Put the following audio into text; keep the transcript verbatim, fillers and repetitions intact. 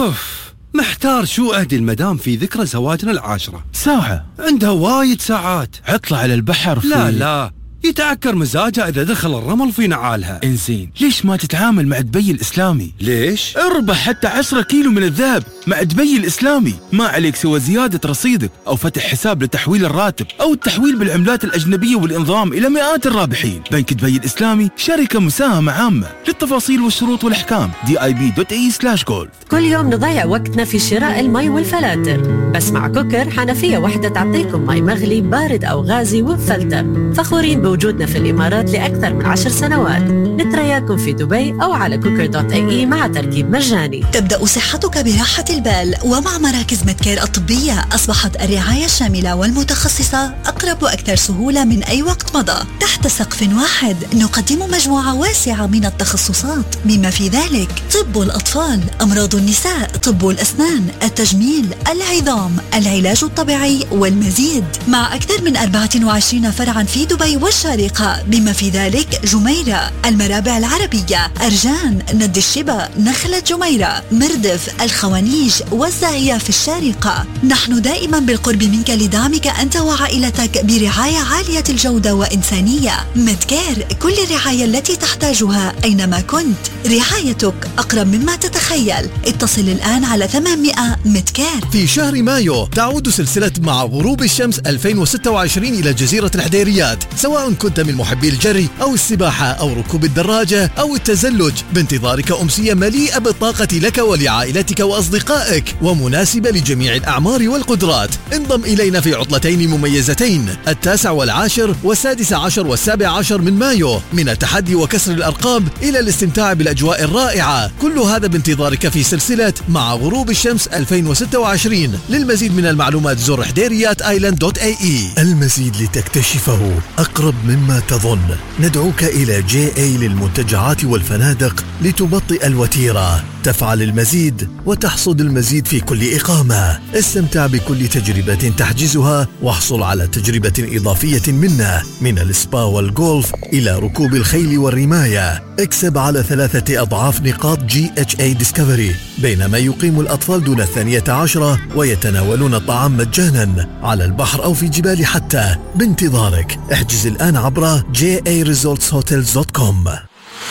أوف، محتار شو أهدي المدام في ذكرى زواجنا العاشرة. ساعة؟ عندها وايد ساعات. عطلة على البحر في... لا لا، يتعكر مزاجها إذا دخل الرمل في نعالها. إنزين، ليش ما تتعامل مع دبي الإسلامي؟ ليش؟ اربح حتى عشرة كيلو من الذهب مع دبي الإسلامي، ما عليك سوى زيادة رصيدك أو فتح حساب لتحويل الراتب أو التحويل بالعملات الأجنبية والإنضمام إلى مئات الرابحين. بنك دبي الإسلامي شركة مساهمة عامة. للتفاصيل والشروط والأحكام دي آي بي دوت اي سلاش جولف. كل يوم نضيع وقتنا في شراء المي والفلاتر، بس مع كوكر حنفية واحدة تعطيكم مي مغلي بارد أو غازي وبفلتر. فخورين بوجودنا في الإمارات لأكثر من عشر سنوات. نترياكم في دبي أو على كوكر دوت اي اي مع تركيب مجاني. تبدأ صحتك براحة البال، ومع مراكز مدكير الطبية أصبحت الرعاية الشاملة والمتخصصة أقرب وأكثر سهولة من أي وقت مضى. تحت سقف واحد نقدم مجموعة واسعة من التخصصات، بما في ذلك طب الأطفال، أمراض النساء، طب الأسنان، التجميل، العظام، العلاج الطبيعي والمزيد، مع أكثر من أربعة وعشرين فرعا في دبي والشارقة، بما في ذلك جميرة، المرابع العربية، أرجان، ند الشبا، نخلة جميرة، مردف، الخوانيج والزاهية في الشارقة. نحن دائما بالقرب منك لدعمك أنت وعائلتك برعاية عالية الجودة وإنسانية. مدكير، كل الرعاية التي تحتاجها أينما كنت. رعايتك أقرب مما تتخيل. اتصل الآن على ثمانمئة مدكير. في شهر مايو تعود سلسلة مع غروب الشمس ألفين وستة وعشرين إلى جزيرة الحديريات، سواء كنت من محبي الجري أو السباحة أو ركوب الدراجة أو التزلج، بانتظارك أمسية مليئة بالطاقة لك ولعائلتك وأصدقائك، ومناسبة لجميع الأعمار والقدرات. انضم إلينا في عطلتين مميزتين، التاسع والعاشر والسادس عشر والسابع عشر من مايو، من التحدي وكسر الأرقام إلى الاستمتاع بالأجواء الرائعة. كل هذا بانتظارك في سلسلة مع غروب الشمس ألفين وستة وعشرين. للمزيد من المعلومات زر حديريات آيلاند دوت اي اي. المزيد لتكتشفه أقرب مما تظن. ندعوك إلى جي اي للمنتجعات والفنادق لتبطئ الوتيرة، تفعل المزيد وتحصد المزيد في كل إقامة. استمتع بكل تجربة تحجزها، واحصل على تجربة إضافية منا، من السبا والجولف إلى ركوب الخيل والرماية. اكسب على ثلاثة أضعاف نقاط جي اتش اي ديسكفري، بينما يقيم الأطفال دون الثانية عشرة ويتناولون الطعام مجانا على البحر أو في جبال حتى. بانتظارك، احجز الآن عبر جي اي ريزورتس هوتيلز دوت كوم.